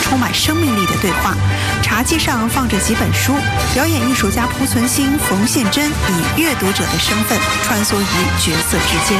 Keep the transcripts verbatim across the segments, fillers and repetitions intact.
充满生命力的对话。茶几上放着几本书，表演艺术家濮存昕、冯宪珍以阅读者的身份穿梭于角色之间。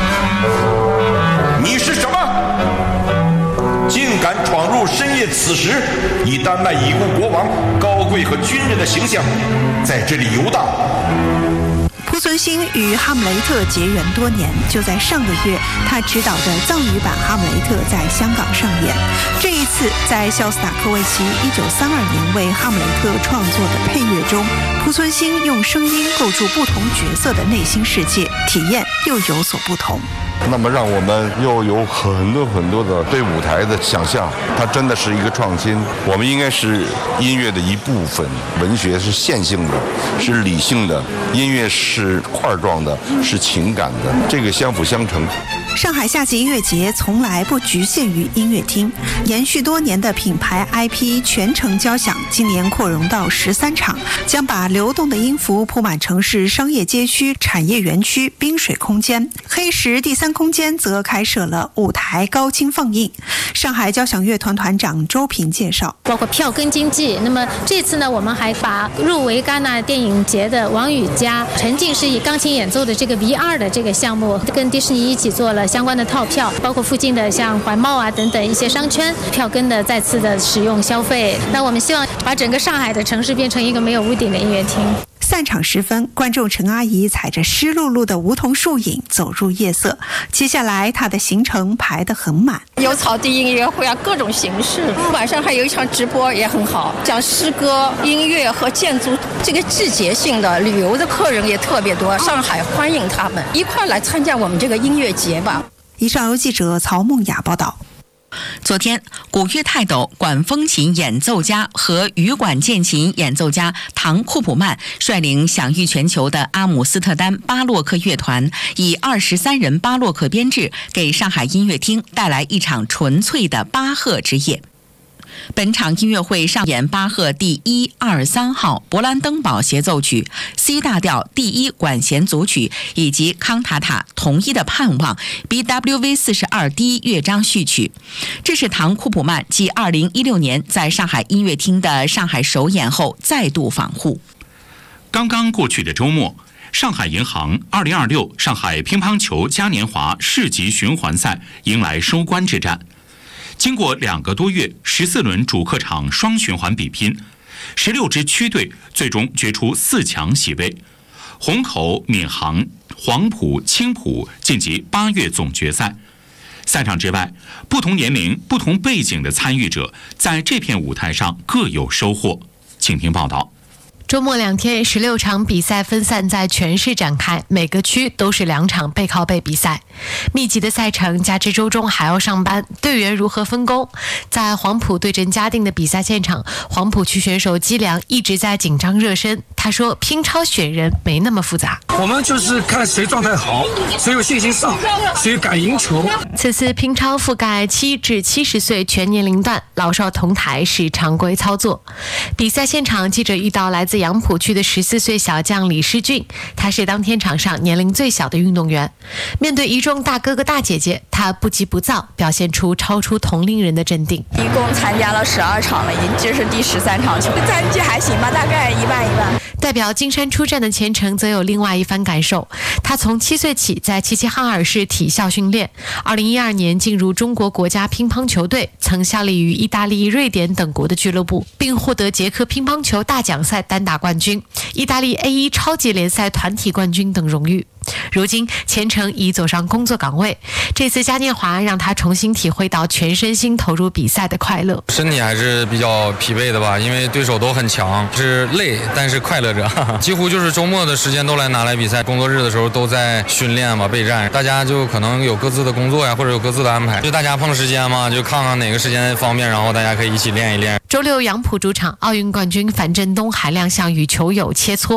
你是什么？竟敢闯入深夜此时，以丹麦已故国王、高贵和军人的形象在这里游荡。 濮存昕与哈姆雷特结缘多年，就在上个月，他执导的藏语版《哈姆雷特》在香港上演。这一次，在肖斯塔科维奇一九三二年为《哈姆雷特》创作的配乐中，濮存昕用声音构筑不同角色的内心世界，体验又有所不同。 那么让我们又有很多很多的对舞台的想象，它真的是一个创新。我们应该是音乐的一部分，文学是线性的，是理性的，音乐是块状的，是情感的，这个相辅相成。 上海夏季音乐节从来不局限于音乐厅，延续多年的品牌 I P 全程交响今年扩容到十三场，将把流动的音符铺满城市商业街区、产业园区、滨水空间。黑石第三空间则开设了舞台高清放映。上海交响乐团团长周平介绍， 包括票根经济。那么这次呢，我们还把入围戛纳电影节的王羽佳沉浸式以钢琴演奏的这个 V R 的这个项目，跟迪士尼一起做了相关的套票，包括附近的像怀茂啊等等一些商圈票根的再次的使用消费。那我们希望把整个上海的城市变成一个没有屋顶的音乐厅。 散场时分，观众陈阿姨踩着湿漉漉的梧桐树影走入夜色。接下来，她的行程排得很满， 有草地音乐会啊，各种形式。晚上还有一场直播也很好，讲诗歌、音乐和建筑。这个季节性的旅游的客人也特别多，上海欢迎他们一块来参加我们这个音乐节吧。 以上由记者曹梦雅报道。 昨天，古乐泰斗管风琴演奏家和羽管键琴演奏家唐库普曼率领享誉全球的阿姆斯特丹巴洛克乐团，以二十三人巴洛克编制，给上海音乐厅带来一场纯粹的巴赫之夜。本场音乐会上演巴赫第一、二、三号勃兰登堡协奏曲、C 大调第一管弦组曲以及康塔塔同一的盼望 B W V 四十二第一乐章序曲。这是唐库普曼继二零一六年在上海音乐厅的上海首演后再度访沪。 刚刚过去的周末，上海银行二零二六上海乒乓球嘉年华市级循环赛迎来收官之战。经过两个多月十四轮主客场双循环比拼，十六支区队最终决出四强席位，虹口、闵行、黄埔、青浦晋级八月总决赛。赛场之外，不同年龄、不同背景的参与者在这片舞台上各有收获。请听报道。 周末两天，十六场比赛分散在全市展开，每个区都是两场背靠背比赛。密集的赛程加之周中还要上班，队员如何分工？在黄埔对阵嘉定的比赛现场，黄埔区选手姬良一直在紧张热身。他说：“乒超选人没那么复杂， 我们就是看谁状态好，谁有信心上，谁敢赢球。” 此次乒超覆盖七至七十岁全年龄段，老少同台是常规操作。比赛现场，记者遇到来自杨浦区的十四岁小将李诗俊，他是当天场上年龄最小的运动员。面对一众大哥哥大姐姐，他不急不躁，表现出超出同龄人的镇定。 一共参加了十二场了，这是第十三场球，战绩还行吧，大概一半一半。 代表金山出战的前程则有另外一番感受。他从七岁起在齐齐哈尔市体校训练，二零一二年进入中国国家乒乓球队，曾效力于意大利、瑞典等国的俱乐部，并获得捷克乒乓球大奖赛单打冠军、意大利 A 一 超级联赛团体冠军等荣誉。如今前程已走上工作岗位，这次嘉年华让他重新体会到全身心投入比赛的快乐。 身体还是比较疲惫的吧，因为对手都很强，是累但是快乐着，几乎就是周末的时间都来拿来比赛，工作日的时候都在训练嘛备战，大家就可能有各自的工作呀，或者有各自的安排，就大家碰时间嘛，就看看哪个时间方便，然后大家可以一起练一练。 周六杨浦主场，奥运冠军樊振东还亮相与球友切磋。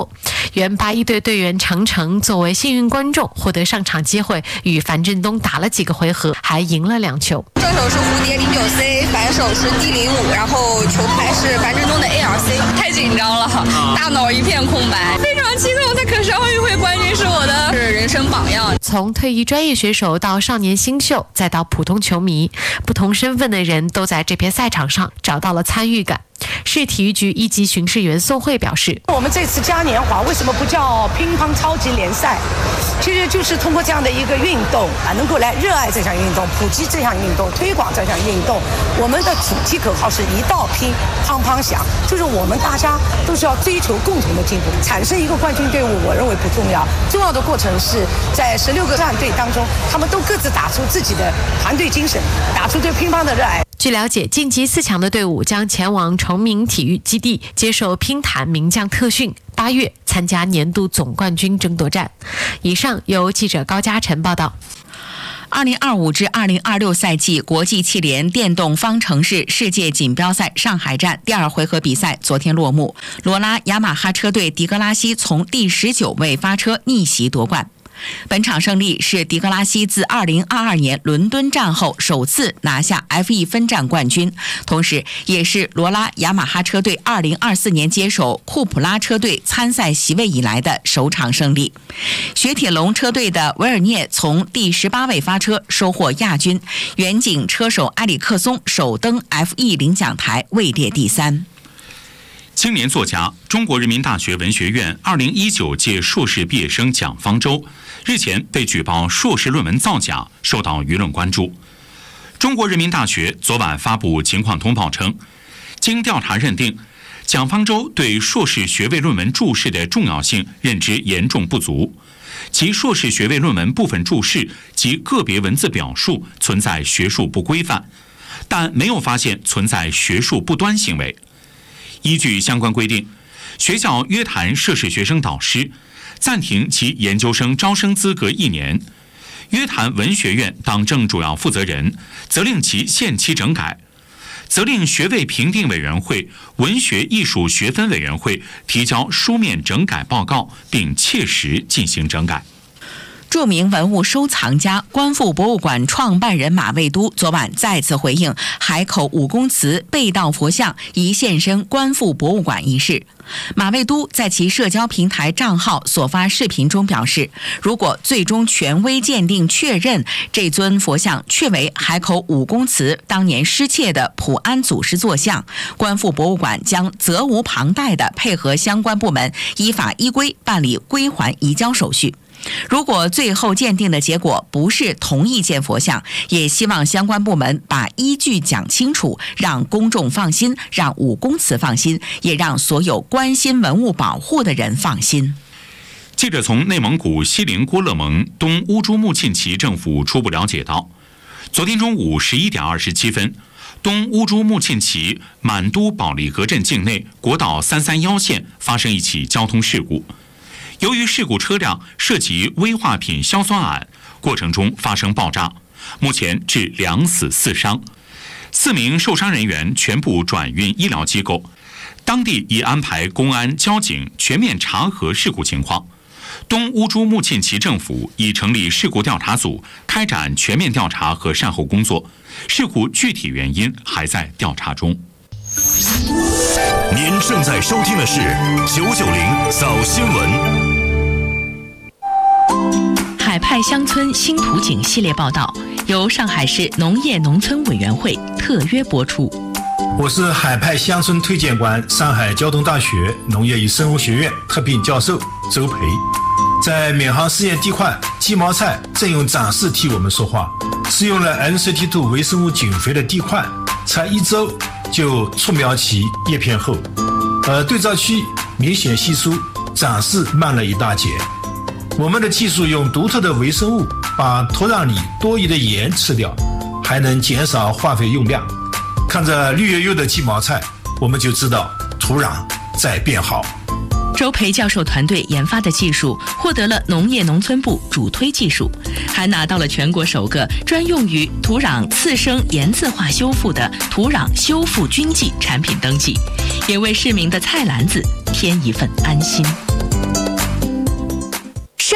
原八一队队员程程作为幸运观众获得上场机会，与樊振东打了几个回合，还赢了两球。 正手是蝴蝶零九 C， 反手是 D 零五，然后球拍是樊振东的 A L C。太紧张了，大脑一片空白，非常激动。在可是奥运会冠军是我的是人生榜样。 从退役专业选手到少年新秀，再到普通球迷，不同身份的人都在这片赛场上找到了参与感。市体育局一级巡视员宋慧表示， 我们这次嘉年华为什么不叫乒乓超级联赛，其实就是通过这样的一个运动啊，能够来热爱这项运动，普及这项运动，推广这项运动。我们的主题口号是一道拼，乓乓响，就是我们大家都是要追求共同的进步。产生一个冠军队伍，我认为不重要，重要的过程是在十六个战队当中，他们都各自打出自己的团队精神，打出对乒乓的热爱。 据了解，晋级四强的队伍将前往崇明体育基地接受乒坛名将特训，八月参加年度总冠军争夺战。以上由记者高嘉晨报道。 二零二五至二零二六赛季国际汽联电动方程式世界锦标赛上海站第二回合比赛昨天落幕，罗拉雅马哈车队迪格拉西从第十九位发车逆袭夺冠。本场胜利是迪格拉西自二零二二年伦敦站后首次拿下 F 一 分站冠军，同时也是罗拉雅马哈车队二零二四年接手库普拉车队参赛席位以来的首场胜利。雪铁龙车队的维尔涅从第十八位发车收获亚军，远景车手埃里克松首登 F 一 领奖台位列第三。 青年作家，中国人民大学文学院二零一九届硕士毕业生蒋方舟日前被举报硕士论文造假，受到舆论关注。中国人民大学昨晚发布情况通报称，经调查认定，蒋方舟对硕士学位论文注释的重要性认知严重不足，其硕士学位论文部分注释及个别文字表述存在学术不规范，但没有发现存在学术不端行为。依据相关规定，学校约谈涉事学生导师，暂停其研究生招生资格一年；约谈文学院党政主要负责人，责令其限期整改；责令学位评定委员会、文学艺术学分委员会提交书面整改报告，并切实进行整改。 著名文物收藏家、观复博物馆创办人马未都昨晚再次回应海口武公祠被盗佛像疑现身观复博物馆一事。马未都在其社交平台账号所发视频中表示，如果最终权威鉴定确认这尊佛像确为海口武公祠当年失窃的普安祖师坐像，观复博物馆将责无旁贷地配合相关部门依法依规办理归还移交手续。如果最后鉴定的结果不是同一件佛像，也希望相关部门把依据讲清楚，让公众放心，让武公祠放心，也让所有关心文物保护的人放心。 记者从内蒙古锡林郭勒盟东乌珠穆沁旗政府初步了解到，昨天中午十一点二十七分，东乌珠穆沁旗满都保利格镇境内国道三三一线发生一起交通事故。由于事故车辆涉及危化品硝酸铵，过程中发生爆炸，目前致两死四伤，四名受伤人员全部转运医疗机构，当地已安排公安、交警全面查核事故情况。东乌珠穆沁旗政府已成立事故调查组，开展全面调查和善后工作，事故具体原因还在调查中。 您正在收听的是九九零早新闻。 海派乡村新图景系列报道由上海市农业农村委员会特约播出。 我是海派乡村推荐官、上海交通大学农业与生物学院特聘教授周培。在闵行试验地块鸡毛菜正用长势替我们说话，是用了 N 三 T 二 微生物菌肥的地块，才一周就出苗期，叶片厚，而对照区明显稀疏，长势慢了一大截。我们的技术用独特的微生物把土壤里多余的盐吃掉，还能减少化肥用量。看着绿油油的鸡毛菜，我们就知道土壤在变好。 周培教授团队研发的技术获得了农业农村部主推技术，还拿到了全国首个专用于土壤次生盐渍化修复的土壤修复菌剂产品登记，也为市民的菜篮子添一份安心。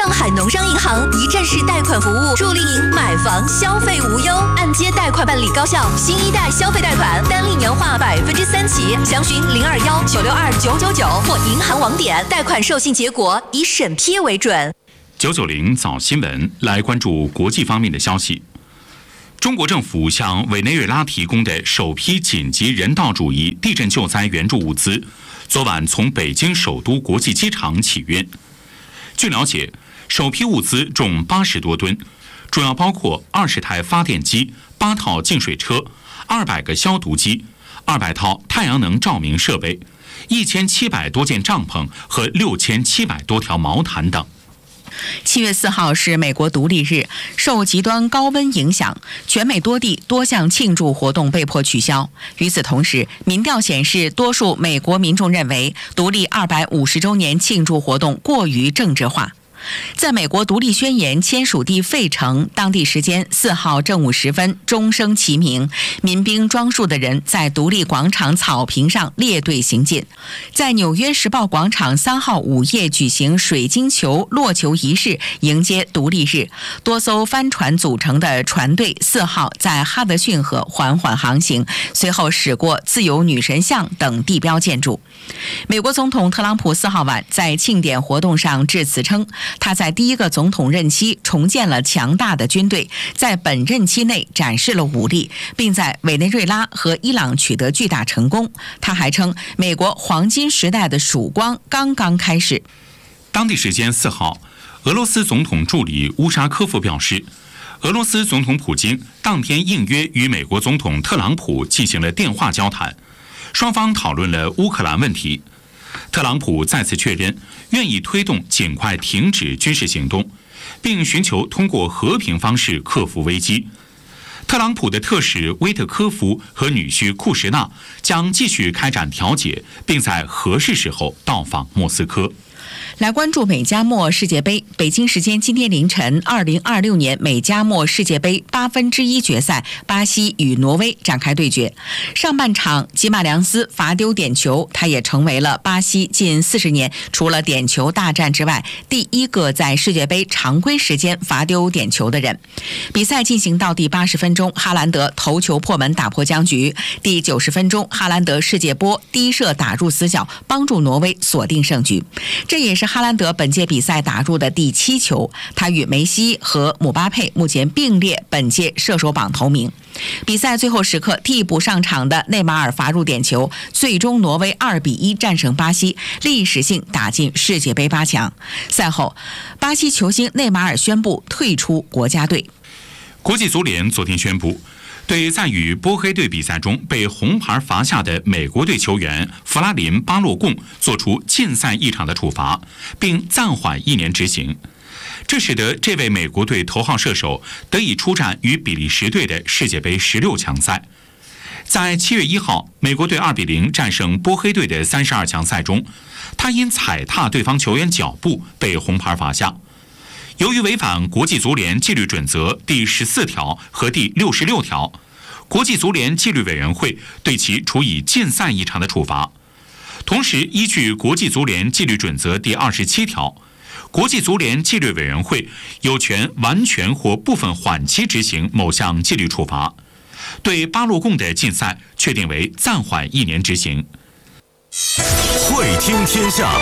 上海农商银行一站式贷款服务，助力您买房消费无忧，按揭贷款办理高效，新一代消费贷款单利年化百分之三起，详询零二幺九六二九九九或银行网点。贷款授信结果以审批为准。 九九零早新闻来关注国际方面的消息。中国政府向委内瑞拉提供的首批紧急人道主义地震救灾援助物资，昨晚从北京首都国际机场起运。据了解，首批物资重八十多吨，主要包括二十台发电机、八套净水车、二百个消毒机、二百套太阳能照明设备、一千七百多件帐篷和六千七百多条毛毯等。 七月四号是美国独立日，受极端高温影响，全美多地多项庆祝活动被迫取消。与此同时，民调显示，多数美国民众认为独立二百五十周年庆祝活动过于政治化。在美国独立宣言签署地费城，当地时间四号正午时分，钟声齐鸣，民兵装束的人在独立广场草坪上列队行进。在纽约时报广场三号午夜举行水晶球落球仪式，迎接独立日。多艘帆船组成的船队四号在哈德逊河缓缓航行，随后驶过自由女神像等地标建筑。美国总统特朗普四号晚在庆典活动上致辞称，他在第一个总统任期重建了强大的军队，在本任期内展示了武力，并在委内瑞拉和伊朗取得巨大成功。他还称，美国黄金时代的曙光刚刚开始。 当地时间四号，俄罗斯总统助理乌沙科夫表示，俄罗斯总统普京当天应约与美国总统特朗普进行了电话交谈，双方讨论了乌克兰问题。特朗普再次确认愿意推动尽快停止军事行动，并寻求通过和平方式克服危机。特朗普的特使威特科夫和女婿库什纳将继续开展调解，并在合适时候到访莫斯科。 来关注美加墨世界杯。北京时间今天凌晨，二零二六年美加墨世界杯八分之一决赛，巴西与挪威展开对决。上半场，吉马良斯罚丢点球，他也成为了巴西近四十年除了点球大战之外第一个在世界杯常规时间罚丢点球的人。比赛进行到第八十分钟，哈兰德头球破门打破僵局。第九十分钟，哈兰德世界波低射打入死角，帮助挪威锁定胜局。这也是哈兰德本届比赛打入的第七球，他与梅西和姆巴佩目前并列本届射手榜头名。比赛最后时刻，替补上场的内马尔罚入点球，最终挪威二比一战胜巴西，历史性打进世界杯八强。赛后，巴西球星内马尔宣布退出国家队。 国际足联昨天宣布，对在与波黑队比赛中被红牌罚下的美国队球员弗拉林·巴洛贡作出禁赛一场的处罚，并暂缓一年执行。这使得这位美国队头号射手得以出战与比利时队的世界杯十六强赛。在七月一号，美国队二比零战胜波黑队的三十二强赛中，他因踩踏对方球员脚部被红牌罚下。由于违反国际足联纪律准则第十四条和第六十六条，国际足联纪律委员会对其处以禁赛一场的处罚。同时，依据国际足联纪律准则第二十七条，国际足联纪律委员会有权完全或部分缓期执行某项纪律处罚。对巴洛贡的禁赛确定为暂缓一年执行。 会听天下。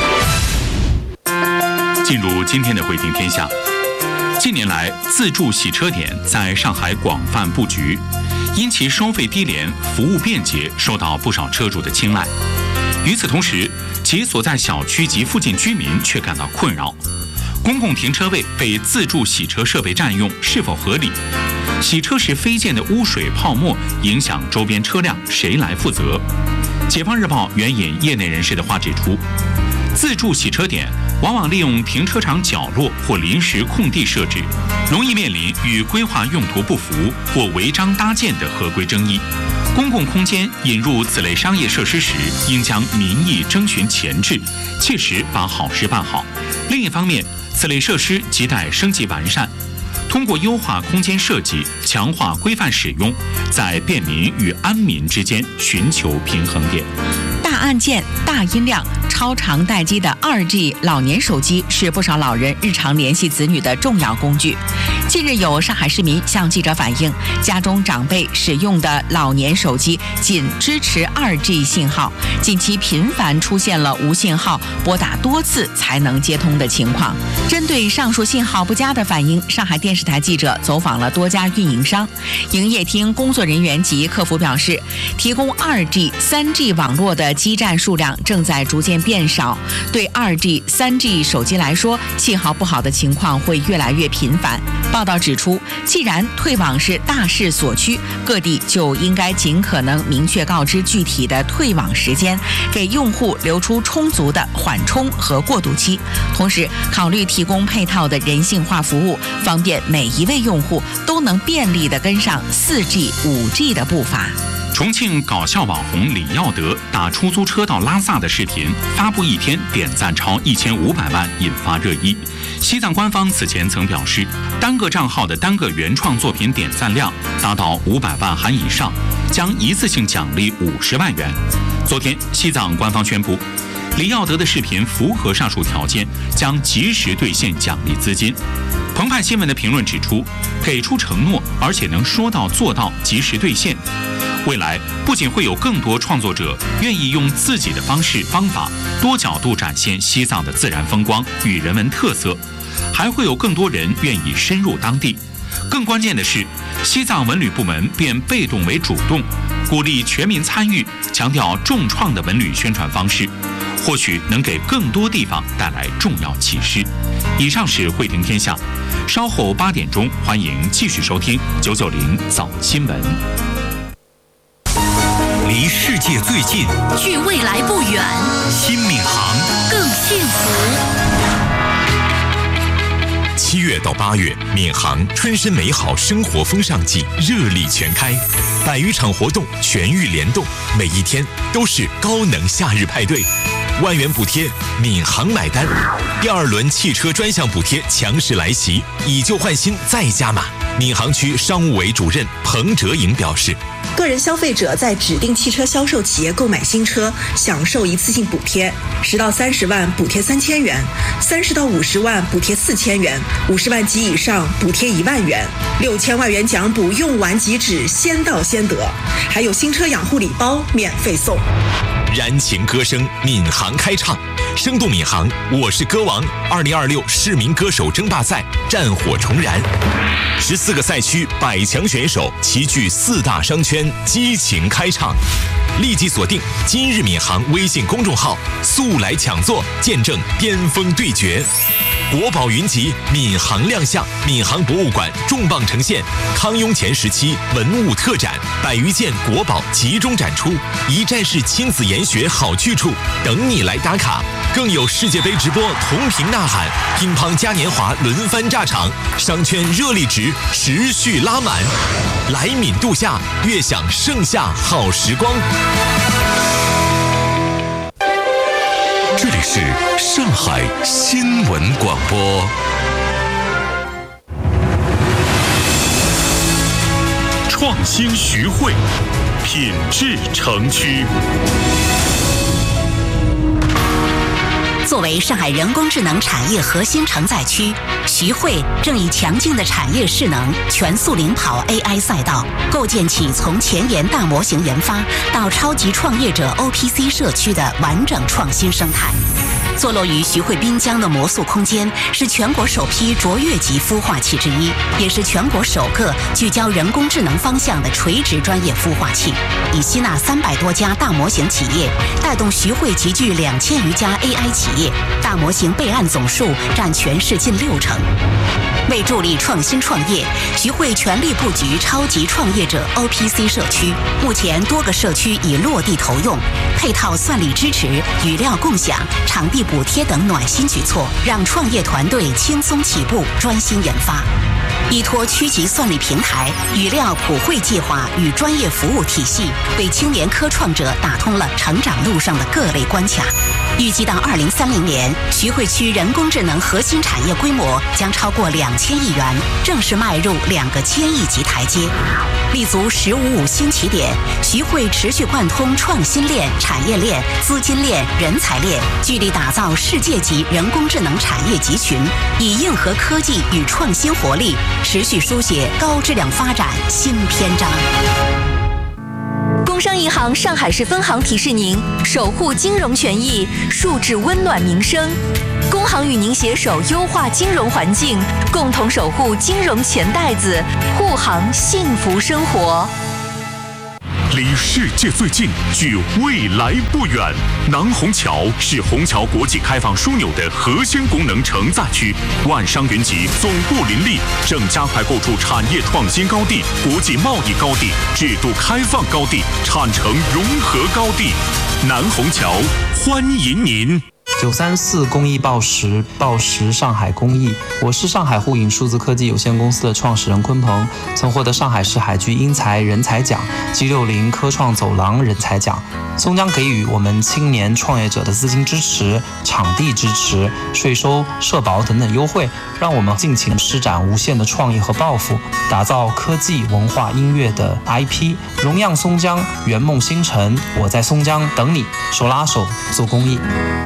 进入今天的会听天下。近年来，自助洗车点在上海广泛布局，因其收费低廉、服务便捷，受到不少车主的青睐。与此同时，其所在小区及附近居民却感到困扰：公共停车位被自助洗车设备占用是否合理？洗车时飞溅的污水泡沫影响周边车辆，谁来负责？解放日报援引业内人士的话指出，自助洗车点往往利用停车场角落或临时空地设置，容易面临与规划用途不符或违章搭建的合规争议。公共空间引入此类商业设施时，应将民意征询前置，切实把好事办好。另一方面，此类设施亟待升级完善，通过优化空间设计、强化规范使用，在便民与安民之间寻求平衡点。 大案件、大音量， 超长待机的 二 G 老年手机是不少老人日常联系子女的重要工具。近日有上海市民向记者反映，家中长辈使用的老年手机仅支持 二 G 信号，近期频繁出现了无信号拨打多次才能接通的情况。针对上述信号不佳的反映，上海电视台记者走访了多家运营商，营业厅工作人员及客服表示，提供 二 G、三 G 网络的基站数量正在逐渐变少，对 二 G、三 G 手机来说，信号不好的情况会越来越频繁。报道指出，既然退网是大势所趋，各地就应该尽可能明确告知具体的退网时间，给用户留出充足的缓冲和过渡期，同时考虑提供配套的人性化服务，方便每一位用户都能便利地跟上 四 G、五 G 的步伐。 重庆搞笑网红李耀德打出租车到拉萨的视频发布一天点赞超一千五百万，引发热议。西藏官方此前曾表示，单个账号的单个原创作品点赞量达到五百万含以上，将一次性奖励五十万元。昨天，西藏官方宣布，李耀德的视频符合上述条件，将及时兑现奖励资金。澎湃新闻的评论指出，给出承诺，而且能说到做到，及时兑现。未来不仅会有更多创作者愿意用自己的方式方法多角度展现西藏的自然风光与人文特色，还会有更多人愿意深入当地。更关键的是，西藏文旅部门变被动为主动，鼓励全民参与，强调重创的文旅宣传方式，或许能给更多地方带来重要启示。以上是慧听天下，稍后八点钟欢迎继续收听九九零早新闻。 离世界最近， 距未来不远， 新闵行更幸福。 七月到八月，闵行春深美好生活风尚季热力全开，百余场活动全域联动，每一天都是高能夏日派对。万元补贴，闵行买单。第二轮汽车专项补贴强势来袭，以旧换新再加码。闵行区商务委主任彭哲颖表示， 个人消费者在指定汽车销售企业购买新车，享受一次性补贴，十到三十万补贴三千元，三十到五十万补贴四千元，五十万及以上补贴一万元，六千万元奖补用完即止，先到先得，还有新车养护礼包免费送。 燃情歌声，闵行开唱，生动闵行，我是歌王二零二六市民歌手争霸赛战火重燃，十四个赛区百强选手齐聚四大商圈，激情开唱。立即锁定今日闵行微信公众号，速来抢座，见证巅峰对决。国宝云集，闵行亮相，闵行博物馆重磅呈现康雍乾时期文物特展，百余件国宝集中展出，一站式亲子研学好去处，等你来打卡。更有世界杯直播同屏呐喊，乒乓嘉年华轮番炸场，商圈热力值持续拉满。来闵度夏，悦享盛夏好时光。这里是上海新闻广播。创新徐汇，品质城区。 作为上海人工智能产业核心承载区，徐汇正以强劲的产业势能全速领跑 A I 赛道，构建起从前沿大模型研发到超级创业者 O P C 社区的完整创新生态。坐落于徐汇滨江的魔速空间是全国首批卓越级孵化器之一，也是全国首个聚焦人工智能方向的垂直专业孵化器，以吸纳三百多家大模型企业，带动徐汇集聚两千余家 A I 企业，大模型备案总数占全市近六成。为助力创新创业，徐汇全力布局超级创业者 O P C 社区，目前多个社区已落地投用，配套算力支持、语料共享、场地补贴等暖心举措，让创业团队轻松起步，专心研发。依托区级算力平台、语料普惠计划与专业服务体系，为青年科创者打通了成长路上的各类关卡。 预计到二零三零年，徐汇区人工智能核心产业规模将超过两千亿元，正式迈入两个千亿级台阶。立足“十五五”新起点，徐汇持续贯通创新链、产业链、资金链、人才链，聚力打造世界级人工智能产业集群，以硬核科技与创新活力，持续书写高质量发展新篇章。 工商银行上海市分行提示您：守护金融权益，树质温暖民生。工行与您携手优化金融环境，共同守护金融钱袋子，护航幸福生活。 离世界最近，距未来不远。南虹桥是虹桥国际开放枢纽的核心功能承载区，万商云集，总部林立，正加快构筑产业创新高地、国际贸易高地、制度开放高地、产城融合高地。南虹桥欢迎您。 九三四公益报时，报时上海公益。我是上海互影数字科技有限公司的创始人鲲鹏，曾获得上海市海局英才人才奖、G 六十科创走廊人才奖。松江给予我们青年创业者的资金支持、场地支持、税收、社保等等优惠，让我们尽情施展无限的创意和抱负，打造科技、文化、音乐的 I P， 荣耀松江，圆梦星辰。我在松江等你，手拉手做公益。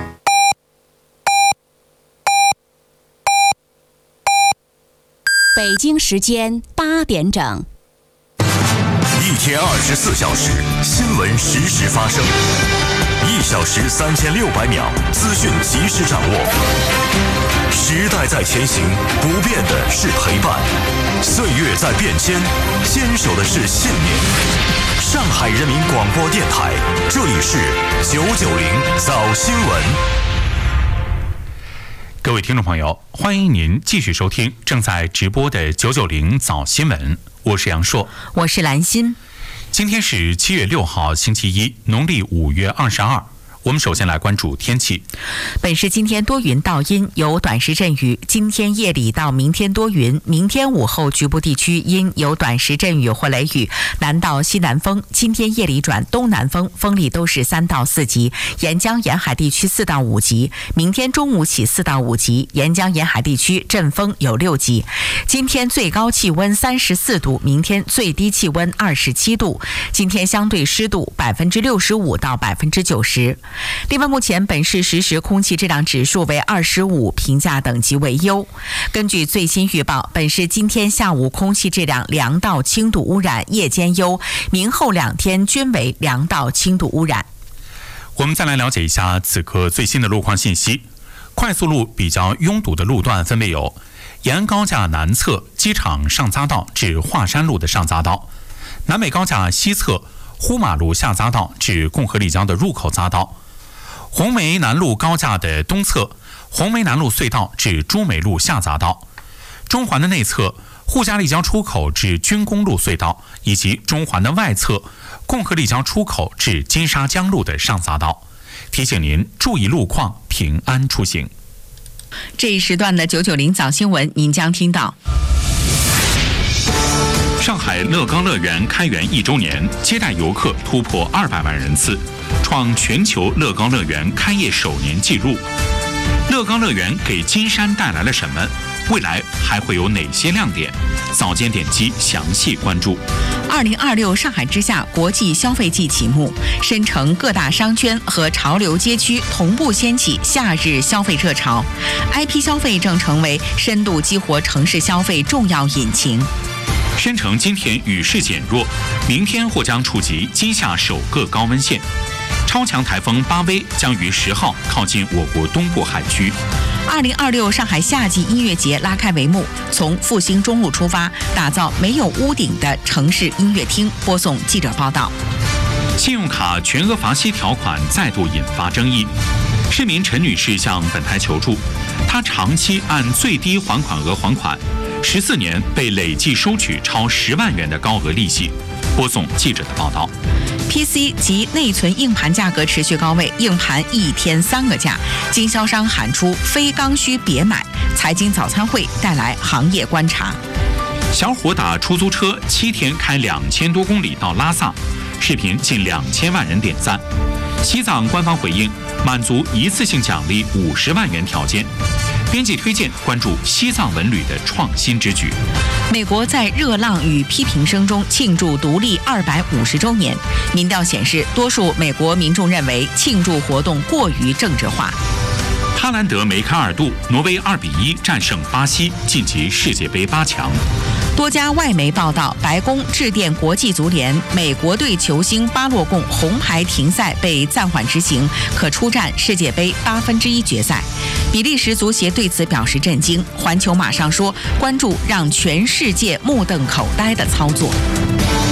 北京时间八点整。 一天二十四小时，新闻实时发生，一小时三千六百秒，资讯及时掌握。时代在前行，不变的是陪伴；岁月在变迁，坚守的是信念。上海人民广播电台，这里是九九零早新闻。 各位听众朋友，欢迎您继续收听正在直播的九九零早新闻，我是杨硕， 我是兰心。 今天是七月六号，星期一，农历五月二十二。我们首先来关注天气。 本市今天多云到阴，有短时阵雨。今天夜里到明天多云，明天午后局部地区阴有短时阵雨或雷雨，南到西南风。今天夜里转东南风，风力都是三到四级，沿江沿海地区四到五级。明天中午起四到五级，沿江沿海地区阵风有六级。今天最高气温三十四度，明天最低气温二十七度。今天相对湿度百分之六十五到百分之九十。另外，目前本市实时空气质量指数为二十五，评价等级为优。根据最新预报，本市今天下午空气质量良到轻度污染，夜间优；明后两天均为良到轻度污染。 我们再来了解一下此刻最新的路况信息。快速路比较拥堵的路段分别有：延安高架南侧机场上匝道至华山路的上匝道，南北高架西侧呼马路下匝道至共和立交的入口匝道，红梅南路高架的东侧红梅南路隧道至朱梅路下匝道，中环的内侧沪嘉立交出口至军工路隧道，以及中环的外侧共和立交出口至金沙江路的上匝道。提醒您注意路况，平安出行。 这一时段的九九零早新闻，您将听到： 上海乐高乐园开园一周年，接待游客突破二百万人次，创全球乐高乐园开业首年纪录。乐高乐园给金山带来了什么？未来还会有哪些亮点？早间点击详细关注。 二零二六上海之夏国际消费季启幕，深城各大商圈和潮流街区同步掀起夏日消费热潮 ，I P 消费正成为深度激活城市消费重要引擎。 深城今天雨势减弱，明天或将触及今夏首个高温线。超强台风巴威将于十号靠近我国东部海区。 二零二六上海夏季音乐节拉开帷幕，从复兴中路出发，打造没有屋顶的城市音乐厅。播送记者报道。 信用卡全额罚息条款再度引发争议。市民陈女士向本台求助，她长期按最低还款额还款，十四年被累计收取超十万元的高额利息。播送记者的报道。 P C 及内存硬盘价格持续高位，硬盘一天三个价，经销商喊出非刚需别买。财经早餐会带来行业观察。 小伙打出租车七天开两千多公里到拉萨，视频近两千万人点赞。 西藏官方回应，满足一次性奖励五十万元条件。编辑推荐关注西藏文旅的创新之举。 美国在热浪与批评声中庆祝独立二百五十周年，民调显示，多数美国民众认为庆祝活动过于政治化。 哈兰德梅开二度，挪威二比一战胜巴西，晋级世界杯八强。 多家外媒报道，白宫致电国际足联，美国队球星巴洛贡红牌停赛被暂缓执行，可出战世界杯八分之一决赛。比利时足协对此表示震惊。环球马上说，关注让全世界目瞪口呆的操作。